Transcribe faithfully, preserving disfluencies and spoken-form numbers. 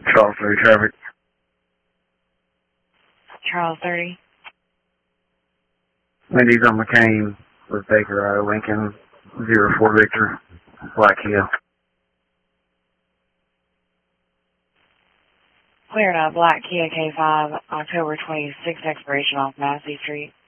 Charles thirty traffic. Charles thirty. Wendy's on McCain with Baker, uh, Lincoln, zero four Victor, Black Hill. Cleared out Black Kia K five, October twenty-sixth, expiration off Massey Street.